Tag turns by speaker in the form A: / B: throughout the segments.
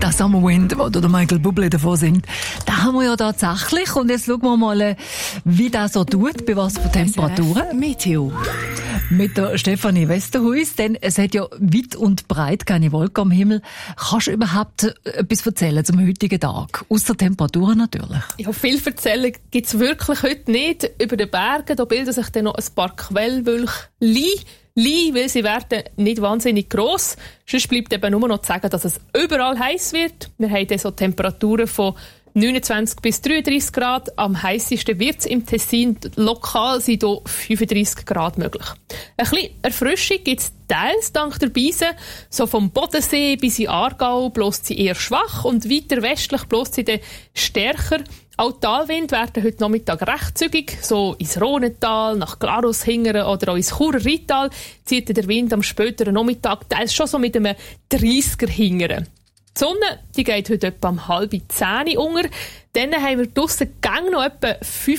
A: der Summer Wind, wo der Michael Bublé davon singt, den haben wir ja tatsächlich. Und jetzt schauen wir mal, wie das so tut, bei was für Temperaturen.
B: Meteo.
A: Mit der Stefanie Westerhuis, denn es hat ja weit und breit keine Wolken am Himmel. Kannst du überhaupt etwas erzählen zum heutigen Tag? Ausser Temperaturen natürlich.
C: Ja, viel erzählen gibt's wirklich heute nicht. Über den Bergen, da bilden sich dann noch ein paar Quellwölkchen, weil sie werden nicht wahnsinnig gross. Sonst bleibt eben nur noch zu sagen, dass es überall heiß wird. Wir haben dann so Temperaturen von 29 bis 33 Grad. Am heissesten wird es im Tessin. Lokal sind hier 35 Grad möglich. Ein bisschen Erfrischung gibt es teils dank der Beise. So vom Bodensee bis in Aargau bläst sie eher schwach und weiter westlich bläst sie dann stärker. Auch die Talwinde werden heute Nachmittag recht zügig. So ins Rhonental, nach Glarus hingern oder auch ins Churer Rheintal zieht der Wind am späteren Nachmittag teils schon so mit einem 30er hingern. Die Sonne, die geht heute etwa um 9:30 unter. Dann haben wir draussen noch etwa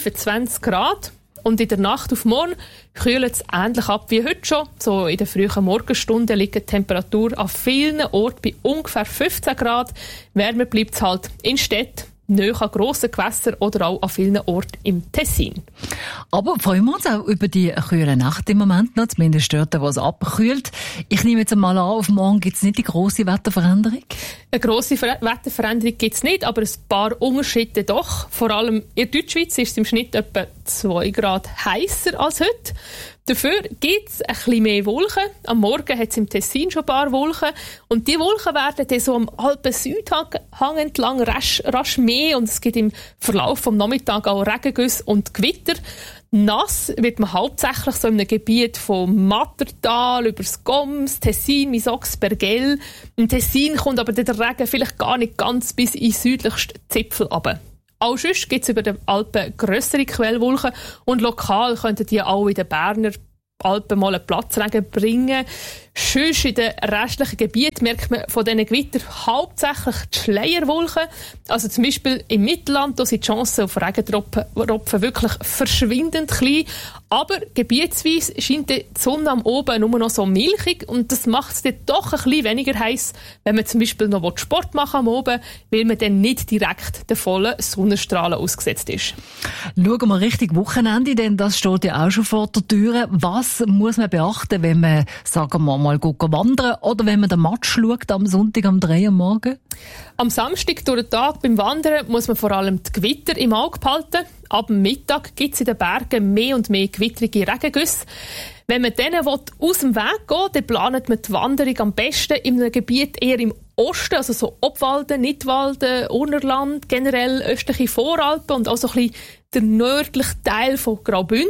C: 25 Grad. Und in der Nacht auf morgen kühlt es ähnlich ab wie heute schon. So in den frühen Morgenstunden liegt die Temperatur an vielen Orten bei ungefähr 15 Grad. Wärmer bleibt es halt in Städten, nahe an grossen Gewässern oder auch an vielen Orten im Tessin.
A: Aber freuen wir uns auch über die kühle Nacht im Moment noch, zumindest dort, wo es abkühlt. Ich nehme jetzt einmal an, auf morgen gibt es nicht die grosse Wetterveränderung?
C: Eine grosse Wetterveränderung gibt es nicht, aber ein paar Unterschiede doch. Vor allem in der Deutschschweiz ist es im Schnitt etwa 2 Grad heißer als heute. Dafür gibt es ein bisschen mehr Wolken. Am Morgen hat es im Tessin schon ein paar Wolken. Und die Wolken werden dann so am Alpen-Südhang entlang rasch mehr. Und es gibt im Verlauf des Nachmittags auch Regengüsse und Gewitter. Nass wird man hauptsächlich so in einem Gebiet vom Mattertal über das Goms, Tessin, Misox, Bergell. Im Tessin kommt aber der Regen vielleicht gar nicht ganz bis in den südlichsten Zipfel runter. Auch sonst gibt es über den Alpen grössere Quellwolken und lokal könnten die auch in den Berner Alpen mal einen Platzregen bringen. Sonst in den restlichen Gebieten merkt man von diesen Gewittern hauptsächlich die Schleierwolken. Also zum Beispiel im Mittelland, da sind die Chancen auf Regentropfen wirklich verschwindend klein. Aber gebietsweise scheint die Sonne am Oben nur noch so milchig und das macht es dann doch ein bisschen weniger heiß, wenn man zum Beispiel noch Sport machen am Oben, weil man dann nicht direkt den vollen Sonnenstrahlen ausgesetzt ist.
A: Schauen wir richtig Wochenende, denn das steht ja auch schon vor der Tür. Was muss man beachten, wenn man, sagen wir mal, wandern oder wenn man den Match schaut am Sonntag um 3 Uhr morgens?
C: Am Samstag durch den Tag beim Wandern muss man vor allem die Gewitter im Auge behalten. Ab dem Mittag gibt es in den Bergen mehr und mehr gewittrige Regengüsse. Wenn man denen aus dem Weg geht, dann plant man die Wanderung am besten in einem Gebiet eher im Osten, also so Obwalden, Nidwalden, Urnerland, generell östliche Voralpen und auch so ein bisschen der nördliche Teil von Graubünden.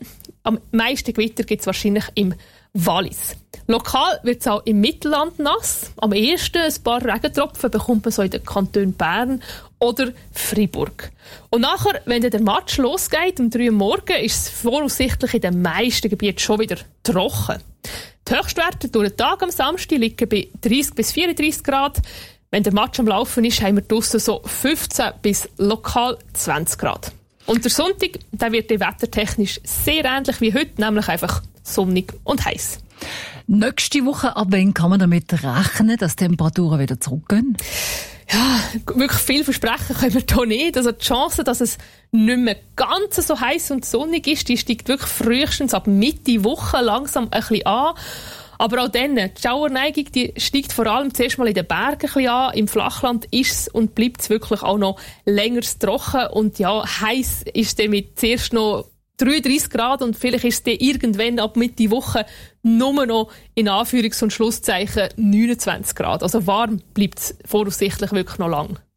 C: Am meisten Gewitter gibt es wahrscheinlich im Wallis. Lokal wird es auch im Mittelland nass. Am ehesten ein paar Regentropfen bekommt man so in den Kantonen Bern oder Freiburg. Und nachher, wenn der Match losgeht, um 3 Uhr morgens, ist es voraussichtlich in den meisten Gebieten schon wieder trocken. Die Höchstwerte durch den Tag am Samstag liegen bei 30 bis 34 Grad. Wenn der Match am Laufen ist, haben wir draussen so 15 bis lokal 20 Grad. Und der Sonntag, der wird wettertechnisch sehr ähnlich wie heute, nämlich einfach sonnig und heiß.
A: Nächste Woche, ab wann kann man damit rechnen, dass die Temperaturen wieder zurückgehen?
C: Ja, wirklich viel versprechen können wir hier nicht. Also die Chance, dass es nicht mehr ganz so heiß und sonnig ist, die steigt wirklich frühestens ab Mitte Woche langsam ein bisschen an. Aber auch dann, die Schauerneigung, die steigt vor allem zuerst mal in den Bergen ein bisschen an. Im Flachland ist es und bleibt es wirklich auch noch länger trocken. Und ja, heiß ist damit zuerst noch 33 Grad und vielleicht ist es dann irgendwann ab Mitte Woche nur noch in Anführungs- und Schlusszeichen 29 Grad. Also warm bleibt es voraussichtlich wirklich noch lang.